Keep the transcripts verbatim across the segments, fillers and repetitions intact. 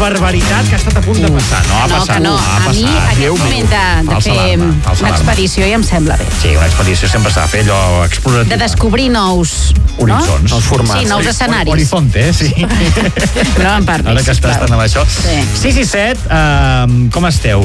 barbaritat que ha estat a punt de passar. No ha no, passat. que no. Ha A passat. mi aquest moment de, de Falsa fer alarma, falsa una alarma. expedició ja em sembla bé. Sí, una expedició sempre s'ha de fer allò explorativa. De descobrir nous... Horitzons. No? Nous formats. Sí, nous escenaris. Horizonte, eh? Sí. No em parlis. Ara que estàs tan amb això. Sí. sis i set, uh, com esteu?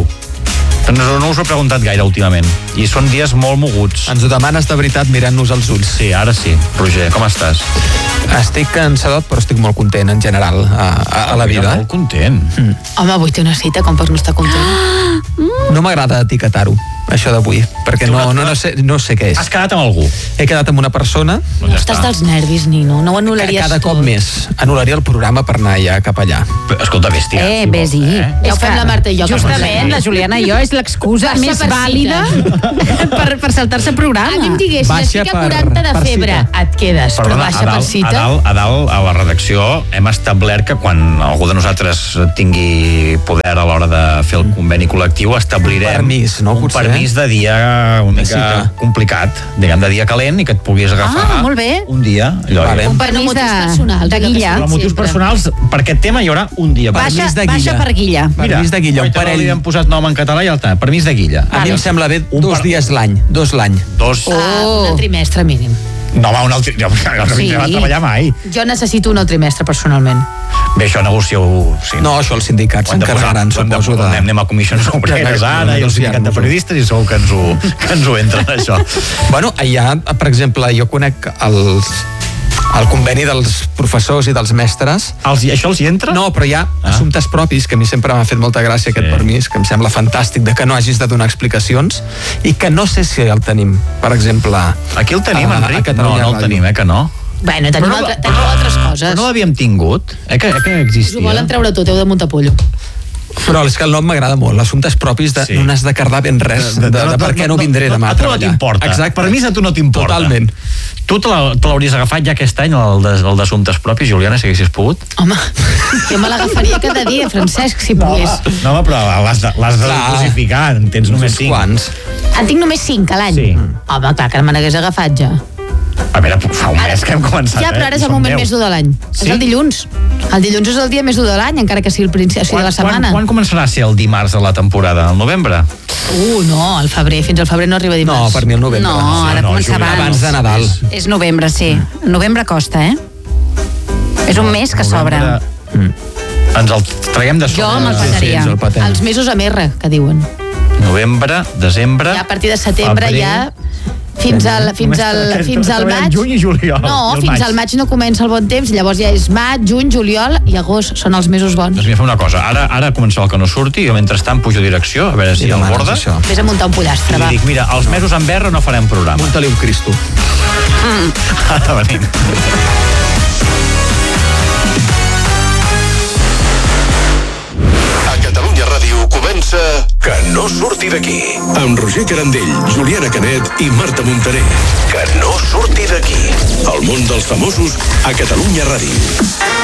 No, no us ho he preguntat gaire últimament. I són dies molt moguts. Ens ho demanes de veritat mirant-nos als ulls. Sí, ara sí. Roger, com estàs? Estic cansadot, però estic molt content en general a, a, a la vida. Molt content. Mm. Home, avui té una cita, com per no estar content. No m'agrada etiquetar-ho, això d'avui, perquè no, no, no, sé, no sé què és. Has quedat amb algú? He quedat amb una persona. No estàs dels nervis, Nino, no ho anul·laries Cada tot. cop més. Anul·laria el programa per anar ja cap allà. Escolta, bèstia. Eh, vés-hi. Eh? Ja ho fem la Marta i jo. que Justament, la Juliana i jo és l'excusa Baixa més per vàlida per, per saltar-se programa. A mi em diguessin, Baixa estic a per- quaranta de per febre, cita. et quedes, però Perdona, baixa a per dalt, cita. a dalt, a dalt, a la redacció, hem establert que quan algú de nosaltres tingui poder a l'hora de fer el conveni col·lectiu, establirem Un permís, no, un potser? permís de dia una mica cita. complicat, diguem, de dia calent, i que et puguis agafar Ah, molt bé. un dia. Allò, Vale. Un Per no permís motius de, personals, de allò que guilla. sí. Per motius Sempre. personals, per aquest tema hi haurà un dia. Baixa, Permís de baixa guilla. per guilla. Permís de guilla, un Guaita, parell. Li hem posat nom en català i ja està. Permís de guilla. A mi em sembla bé Un dos per- dies l'any. Dos l'any. Dos... Ah, un trimestre mínim. No, va, un altre... Jo, jo no Sí. sí. va treballar mai. Jo necessito un trimestre, personalment. Bé, això negocio-ho... Sí. No, això els sindicats Ho hem de posar- s'encarregaran, ho hem de suposo, posar. de... Anem, anem a comissions obreres ara i el sindicat de periodistes i segur que ens ho, que ens ho entren, això. Bueno, hi ha, per exemple, jo conec els, el conveni dels professors i dels mestres. Els, això els hi entra? No, però hi ha Ah. assumptes propis, que a mi sempre m'ha fet molta gràcia aquest Sí. permís, que em sembla fantàstic de que no hagis de donar explicacions i que no sé si el tenim, per exemple... Aquí el tenim, a- a Enric? No, Catalunya no el Ràdio. tenim, eh, que no. Bueno, tenim, Però no- altre, tenim altres coses. Però no l'havíem tingut? Eh, que, eh, que Us ho existia? volen treure tot, heu de muntar pollo. Però és que el nom m'agrada molt, assumptes propis de Sí. no n'has de cardar ben res, de, de, de, per què no vindré demà a a tu no treballar. t'importa. Exacte. Permís a tu no t'importa. Totalment. Tu te la- te l'hauries agafat ja aquest any, el de- el d'assumptes propis, Juliana, si haguessis pogut? Home, jo me l'agafaria cada dia, Francesc, si pogués. No, home, però l'has de, l'has de Clar. dosificar, en tens només Uns cinc. quants. En tinc només cinc a l'any. Sí. Home, clar, que me n'hagués agafat ja. A veure, fa un mes que hem començat, Ja, però ara eh? és el Són moment deu. més dur de l'any. Sí? És el dilluns. El dilluns és el dia més dur de l'any, encara que sigui el principi de la setmana. Quan, quan començarà a ser el dimarts de la temporada? El novembre? Uh, no, al febrer. Fins al febrer no arriba No, dimarts. per mi el novembre. No, ha de no, començar Julià, abans. Abans de Nadal. És novembre, sí. Novembre costa, eh? És un mes que s'obre. Novembre- Ens el traiem de sobre. Jo me'l Sí, passaria. ens el patem. Els mesos amb R, que diuen. Novembre, desembre... Ja a partir de setembre febrer. ja... Fins al, fins al, fins al maig... Juny i juliol. No, i el fins maig. al maig no comença el bon temps, llavors ja és maig, juny, juliol i agost, són els mesos bons. Doncs mira, fem una cosa. Ara, ara comença el que no surti, jo mentrestant pujo direcció, a veure si I el demanes borda. això. Vés a muntar un pollastre, I va. dic, mira, els mesos amb R no farem programa. Munta-li un Cristo. Ara venim. A Catalunya Ràdio comença Que no surti d'aquí. Amb Roger Carandell, Juliana Canet i Marta Montaner. Que no surti d'aquí. El món dels famosos a Catalunya Ràdio.